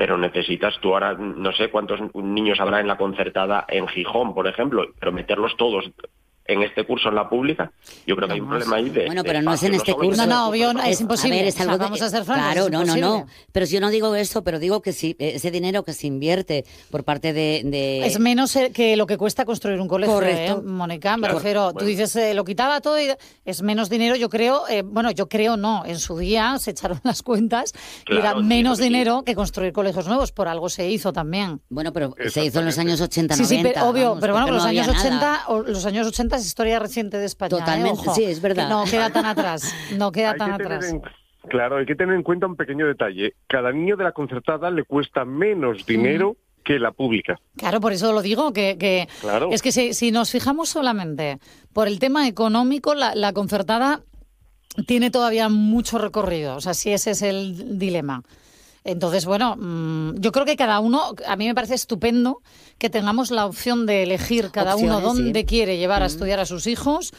pero necesitas tú ahora, no sé cuántos niños habrá en la concertada en Gijón, por ejemplo, pero meterlos todos en este curso en la pública, yo creo que hay un problema ahí de... Bueno, pero no es en este curso. No, obvio, es imposible. A ver, es algo vamos a ser francos. Claro, es no. imposible. Pero si yo no digo eso, pero digo que sí, ese dinero que se invierte por parte de... Es menos que lo que cuesta construir un colegio, Correcto. Mónica, me Claro, refiero, bueno. tú dices, lo quitaba todo y es menos dinero, yo creo, no, en su día se echaron las cuentas y era Claro, menos sí. dinero que construir colegios nuevos, por algo se hizo también. Bueno, pero se hizo en los años 80, Sí, 90. pero, obvio, vamos, pero bueno, porque los no años había 80, nada. los años 80 es historia reciente de España. Totalmente, ojo, sí, es verdad. que no queda tan atrás, no queda Hay tan que tener atrás. Claro, hay que tener en cuenta un pequeño detalle. Cada niño de la concertada le cuesta menos dinero que la pública. Claro, por eso lo digo, que Claro. es que si nos fijamos solamente por el tema económico, la concertada tiene todavía mucho recorrido, o sea, si ese es el dilema. Entonces, bueno, yo creo que cada uno, a mí me parece estupendo que tengamos la opción de elegir cada uno Opciones, dónde sí. quiere llevar a estudiar a sus hijos.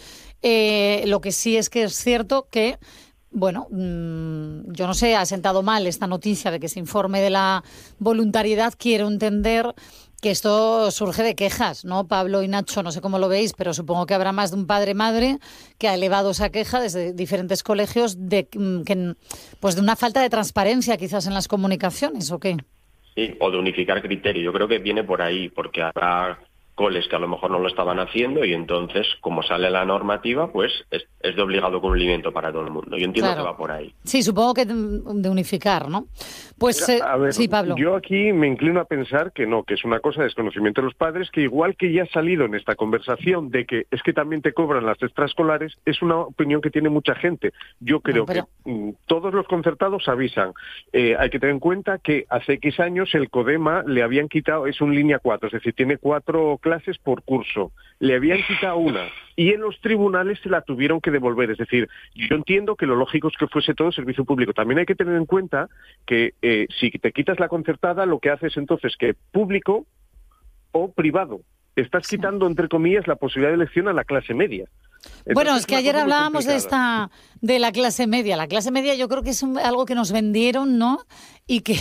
Lo que sí es que es cierto que, bueno, yo no sé, ha sentado mal esta noticia de que se informe de la voluntariedad. Quiero entender que esto surge de quejas, ¿no? Pablo y Nacho, no sé cómo lo veis, pero supongo que habrá más de un padre-madre que ha elevado esa queja desde diferentes colegios de una falta de transparencia quizás en las comunicaciones, ¿o qué? Sí, o de unificar criterios. Yo creo que viene por ahí, porque habrá coles que a lo mejor no lo estaban haciendo y entonces, como sale la normativa, pues es de obligado cumplimiento para todo el mundo. Yo entiendo Claro. que va por ahí. Sí, supongo que de unificar, ¿no? Pues A ver, sí, Pablo. yo aquí me inclino a pensar que no, que es una cosa de desconocimiento de los padres, que igual que ya ha salido en esta conversación de que es que también te cobran las extraescolares, es una opinión que tiene mucha gente. Yo creo pero- que todos los concertados avisan. Hay que tener en cuenta que hace X años el CODEMA le habían quitado, es un línea 4, es decir, tiene 4 clases por curso. Le habían quitado una y en los tribunales se la tuvieron que devolver. Es decir, yo entiendo que lo lógico es que fuese todo servicio público. También hay que tener en cuenta que si te quitas la concertada, lo que haces entonces que público o privado. Estás quitando, entre comillas, la posibilidad de elección a la clase media. Entonces, Bueno, es que una ayer cosa muy hablábamos complicada. de la clase media. La clase media yo creo que es algo que nos vendieron, ¿no? Y que,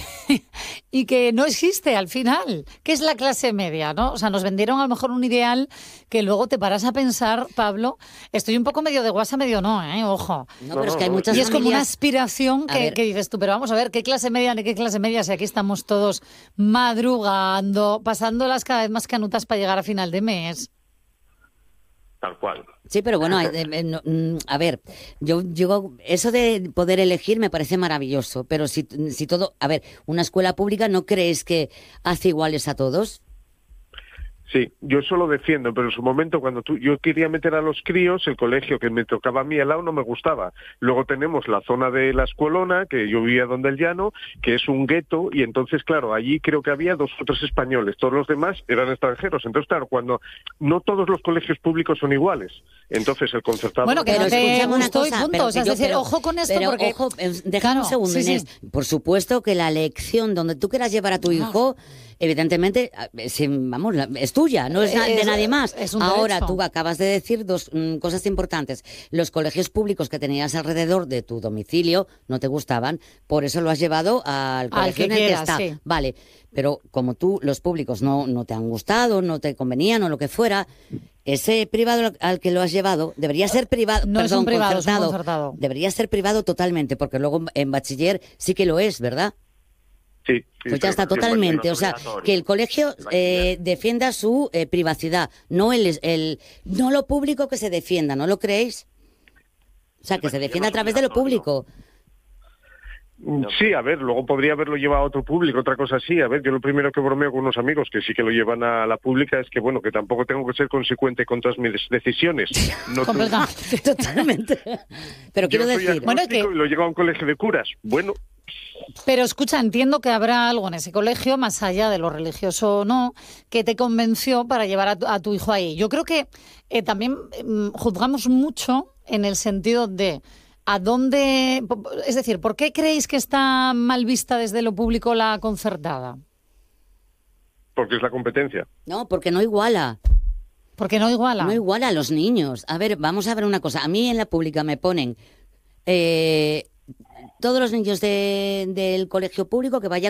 y que no existe al final. ¿Qué es la clase media, no? O sea, nos vendieron a lo mejor un ideal que luego te paras a pensar, Pablo, estoy un poco medio de guasa, medio no, Ojo. No, pero es que hay muchas Y es como una familias... aspiración A que ver. dices tú, pero vamos a ver, ¿qué clase media ni qué clase media? Si aquí estamos todos madrugando, pasándolas cada vez más canutas para llegar a final de mes. Tal cual. Sí, pero bueno, a ver, yo eso de poder elegir me parece maravilloso, pero si todo, a ver, una escuela pública, ¿no crees que hace iguales a todos? Sí, yo eso lo defiendo, pero en su momento cuando yo quería meter a los críos, el colegio que me tocaba a mí al lado no me gustaba. Luego tenemos la zona de la Escuelona, que yo vivía donde el Llano, que es un gueto, y entonces, claro, allí creo que había 2 o 3 españoles, todos los demás eran extranjeros. Entonces, claro, cuando no todos los colegios públicos son iguales, entonces el concertado... Bueno, que Pero no te escúchame una gustó y cosa, punto. pero O sea, que es decir, ojo con esto pero porque... ojo, déjame Claro, un segundo, sí, sí. Inés. Por supuesto que la elección donde tú quieras llevar a tu hijo, evidentemente, es tuya, no es de nadie más. es un Ahora, derecho. tú acabas de decir 2 cosas importantes. Los colegios públicos que tenías alrededor de tu domicilio no te gustaban, por eso lo has llevado al colegio que en el que quieras, está. sí. Vale, pero como tú, los públicos no te han gustado, no te convenían o lo que fuera, ese privado al que lo has llevado debería ser privado, No es un privado, es un concertado. concertado. Debería ser privado totalmente, porque luego en bachiller sí que lo es, ¿verdad? Sí, sí, Pues ya sí, está, sí, totalmente. no O sea, es obligatorio. que el colegio defienda su privacidad, no no lo público que se defienda, ¿no lo creéis? O sea, que se defienda a través de lo público. Sí, a ver, luego podría haberlo llevado a otro público, otra cosa así. A ver, yo lo primero que bromeo con unos amigos que sí que lo llevan a la pública es que, bueno, que tampoco tengo que ser consecuente con todas mis decisiones. No tú- Completamente. Totalmente. Pero quiero yo soy decir... Bueno, agnóstico que- y lo llevo a un colegio de curas. Bueno, Pero escucha, entiendo que habrá algo en ese colegio, más allá de lo religioso o no, que te convenció para llevar a tu hijo ahí. Yo creo que también juzgamos mucho en el sentido de a dónde... Es decir, ¿por qué creéis que está mal vista desde lo público la concertada? porque es la competencia. No, porque no iguala. Porque no iguala. No iguala a los niños. A ver, vamos a ver una cosa. A mí en la pública me ponen todos los niños del colegio público que vayan